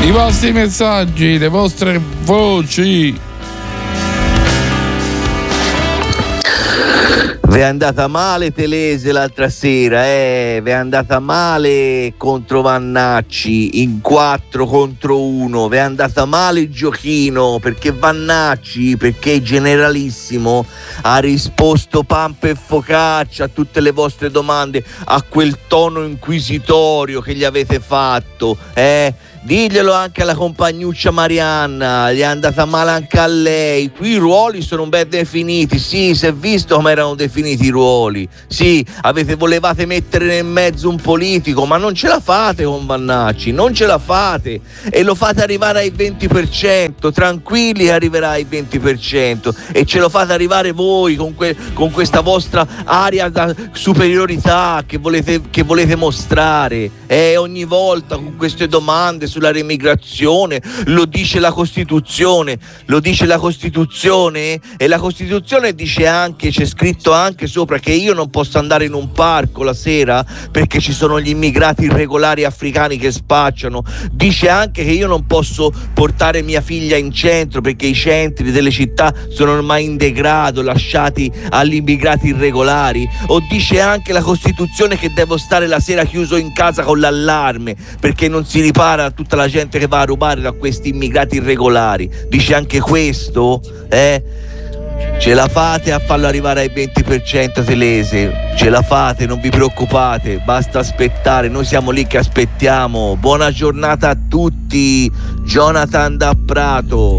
I vostri messaggi, le vostre voci. Vi è andata male Telese l'altra sera, vi è andata male contro Vannacci in 4 contro 1, vi è andata male il giochino perché Vannacci, perché Generalissimo ha risposto pampa e focaccia a tutte le vostre domande, a quel tono inquisitorio che gli avete fatto, diglielo anche alla compagnuccia Marianna, gli è andata male anche a lei. Qui i ruoli sono ben definiti, sì, si è visto come erano definiti i ruoli, sì, volevate mettere nel mezzo un politico, ma non ce la fate con Vannacci, non ce la fate, e lo fate arrivare ai 20%, tranquilli che arriverà ai 20%, e ce lo fate arrivare voi con questa vostra aria da superiorità che volete mostrare, ogni volta con queste domande sulla remigrazione. Lo dice la Costituzione, e la Costituzione dice anche, c'è scritto anche sopra, che io non posso andare in un parco la sera perché ci sono gli immigrati irregolari africani che spacciano, dice anche che io non posso portare mia figlia in centro perché i centri delle città sono ormai in degrado, lasciati agli immigrati irregolari, o dice anche la Costituzione che devo stare la sera chiuso in casa con l'allarme perché non si ripara tutta la gente che va a rubare da questi immigrati irregolari, dice anche questo, Ce la fate a farlo arrivare ai 20%, Telese, ce la fate, non vi preoccupate, basta aspettare, noi siamo lì che aspettiamo. Buona giornata a tutti, Jonathan da Prato.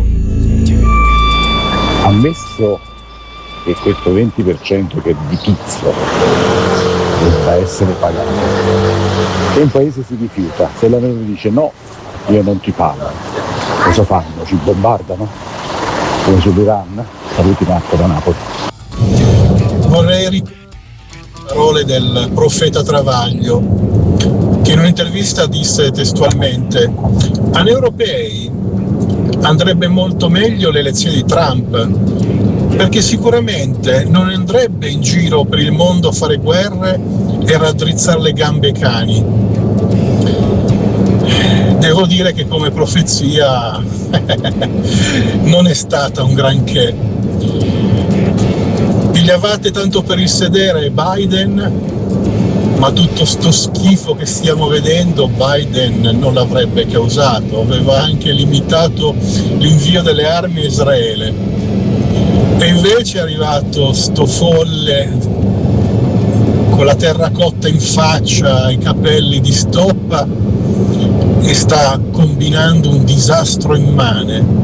Ammesso che questo 20% che è di pizzo debba essere pagato, se un paese si rifiuta, se la NATO dice no, io non ti pago, cosa fanno? Ci bombardano? Come sull'Iran? Saluti Marco da Napoli. Vorrei ripetere le parole del profeta Travaglio, che in un'intervista disse testualmente: agli europei andrebbe molto meglio l'elezione di Trump, perché sicuramente non andrebbe in giro per il mondo a fare guerre e raddrizzare le gambe ai cani. Devo dire che come profezia non è stata un granché. Pigliavate tanto per il sedere Biden, ma tutto sto schifo che stiamo vedendo Biden non l'avrebbe causato, aveva anche limitato l'invio delle armi a Israele. E invece è arrivato sto folle con la terracotta in faccia, i capelli di stoppa, e sta combinando un disastro immane.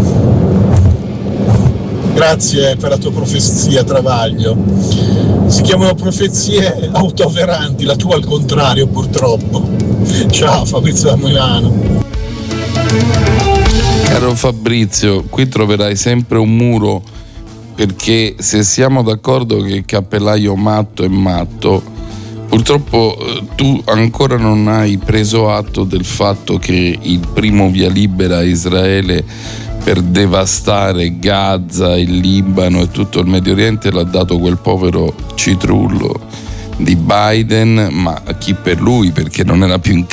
Grazie per la tua profezia, Travaglio. Si chiamano profezie autoavveranti, la tua al contrario purtroppo. Ciao, Fabrizio da Milano. Caro Fabrizio, qui troverai sempre un muro, perché se siamo d'accordo che il cappellaio matto è matto, purtroppo tu ancora non hai preso atto del fatto che il primo via libera a Israele per devastare Gaza, il Libano e tutto il Medio Oriente l'ha dato quel povero citrullo di Biden, ma chi per lui, perché non era più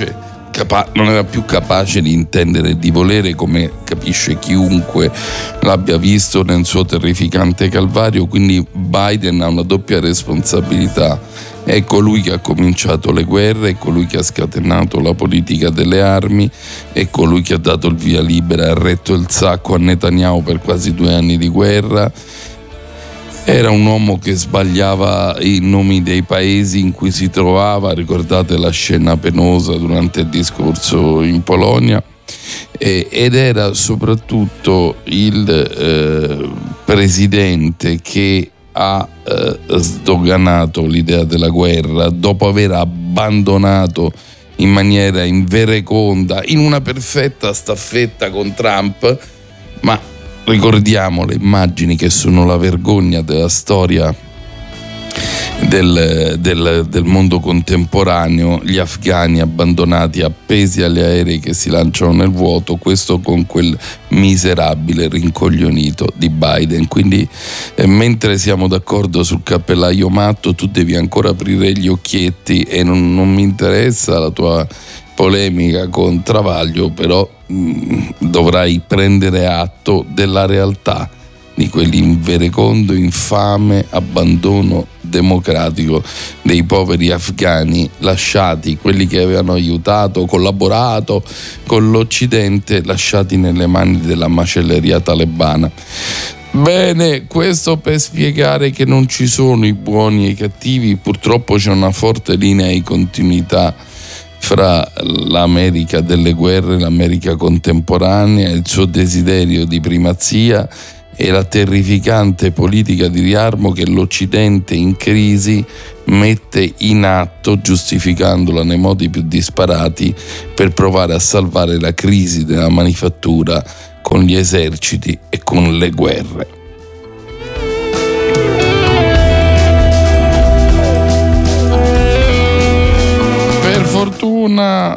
capace di intendere e di volere, come capisce chiunque l'abbia visto nel suo terrificante calvario. Quindi Biden ha una doppia responsabilità: è colui che ha cominciato le guerre, è colui che ha scatenato la politica delle armi, è colui che ha dato il via libera e ha retto il sacco a Netanyahu per quasi 2 anni di guerra. Era un uomo che sbagliava i nomi dei paesi in cui si trovava, ricordate la scena penosa durante il discorso in Polonia, ed era soprattutto il presidente che ha sdoganato l'idea della guerra dopo aver abbandonato in maniera invereconda, in una perfetta staffetta con Trump, ma ricordiamo le immagini che sono la vergogna della storia del mondo contemporaneo, gli afghani abbandonati appesi agli aerei che si lanciano nel vuoto, questo con quel miserabile rincoglionito di Biden. Quindi mentre siamo d'accordo sul cappellaio matto, tu devi ancora aprire gli occhietti, e non mi interessa la tua polemica con Travaglio, però dovrai prendere atto della realtà di quell'inverecondo, infame abbandono democratico dei poveri afghani lasciati, quelli che avevano aiutato, collaborato con l'Occidente, lasciati nelle mani della macelleria talebana. Bene, questo per spiegare che non ci sono i buoni e i cattivi. Purtroppo c'è una forte linea di continuità fra l'America delle guerre, l'America contemporanea, il suo desiderio di primazia e la terrificante politica di riarmo che l'Occidente in crisi mette in atto, giustificandola nei modi più disparati, per provare a salvare la crisi della manifattura con gli eserciti e con le guerre. Per fortuna